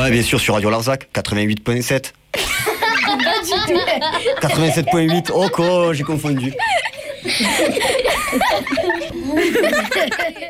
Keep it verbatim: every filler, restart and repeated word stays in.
Ouais, bien sûr, sur Radio Larzac, quatre-vingt-huit point sept. quatre-vingt-sept point huit, oh quoi, j'ai confondu.